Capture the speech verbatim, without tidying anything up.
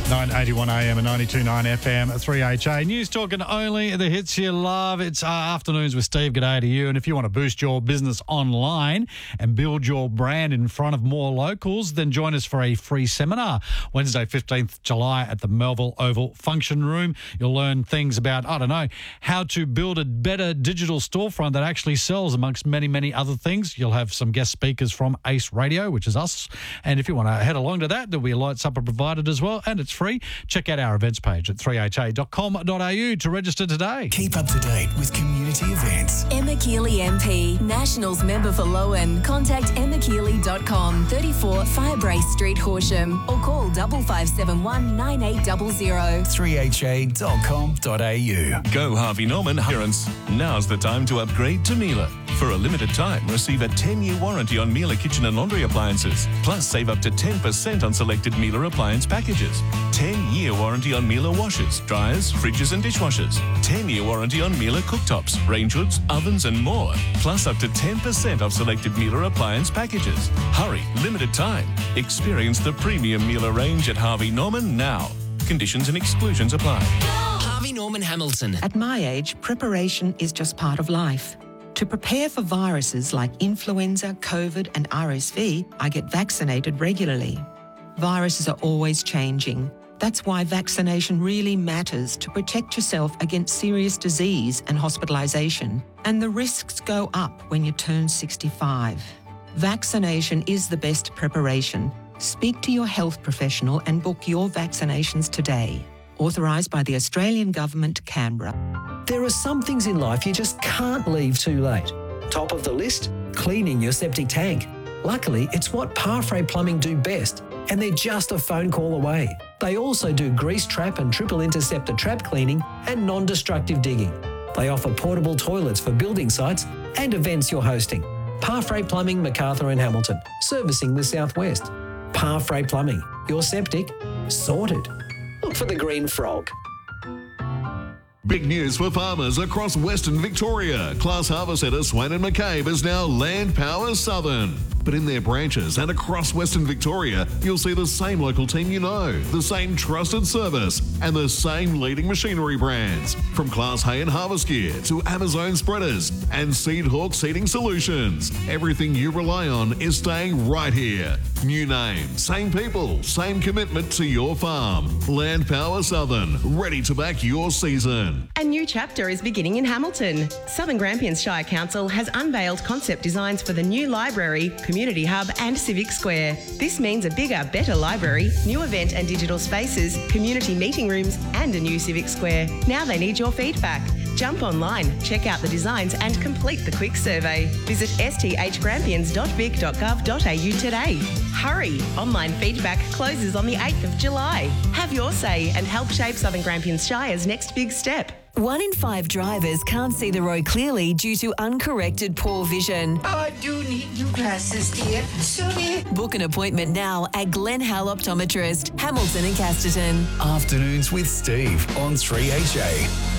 nine eighty-one A M and ninety-two point nine F M, three H A. News talking only, the hits you love. It's uh, Afternoons with Steve. G'day to you. And if you want to boost your business online and build your brand in front of more locals, then join us for a free seminar Wednesday, fifteenth July at the Melville Oval Function Room. You'll learn things about, I don't know, how to build a better digital storefront that actually sells, amongst many, many other things. You'll have some guest speakers from Ace Radio, which is us. And if you want to head along to that, there'll be a light supper provided as well, and it's free. Check out our events page at three h a dot com dot a u to register today. Keep up to date with community events. Emma Keeley M P, Nationals member for Lowen. Contact emma keeley dot com, thirty-four Firebrace Street, Horsham, or call double five seven one nine eight zero zero. three h a dot com dot a u. Go Harvey Norman Parents. Now's the time to upgrade to Miele. For a limited time, receive a ten-year warranty on Miele kitchen and laundry appliances. Plus, save up to ten percent on selected Miele appliance packages. ten-year warranty on Miele washers, dryers, fridges and dishwashers. ten-year warranty on Miele cooktops, range hoods, ovens and more. Plus, up to ten percent off selected Miele appliance packages. Hurry, limited time. Experience the premium Miele range at Harvey Norman now. Conditions and exclusions apply. Harvey Norman Hamilton. At my age, preparation is just part of life. To prepare for viruses like influenza, COVID and R S V, I get vaccinated regularly. Viruses are always changing. That's why vaccination really matters, to protect yourself against serious disease and hospitalisation. And the risks go up when you turn sixty-five. Vaccination is the best preparation. Speak to your health professional and book your vaccinations today. Authorised by the Australian Government, Canberra. There are some things in life you just can't leave too late. Top of the list, cleaning your septic tank. Luckily, it's what Parfrey Plumbing do best, and they're just a phone call away. They also do grease trap and triple interceptor trap cleaning and non-destructive digging. They offer portable toilets for building sites and events you're hosting. Parfrey Plumbing, Macarthur and Hamilton, servicing the southwest. Parfrey Plumbing, your septic sorted. Look for the green frog. Big news for farmers across Western Victoria. Class Harvest Centre Swain and McCabe is now Land Power Southern. But in their branches and across Western Victoria, you'll see the same local team you know, the same trusted service, and the same leading machinery brands. From Class Hay and Harvest Gear to Amazon Spreaders and Seed Hawk Seeding Solutions. Everything you rely on is staying right here. New name, same people, same commitment to your farm. Land Power Southern, ready to back your season. A new chapter is beginning in Hamilton. Southern Grampians Shire Council has unveiled concept designs for the new library, community hub and civic square. This means a bigger, better library, new event and digital spaces, community meeting rooms and a new civic square. Now they need your feedback. Jump online, check out the designs and complete the quick survey. Visit s t h grampians dot vic dot gov dot a u today. Hurry! Online feedback closes on the eighth of July. Have your say and help shape Southern Grampians Shire's next big step. One in five drivers can't see the road clearly due to uncorrected poor vision. Oh, I do need new glasses, dear. Sorry. Book an appointment now at Glen Hal Optometrist, Hamilton and Casterton. Afternoons with Steve on three H A.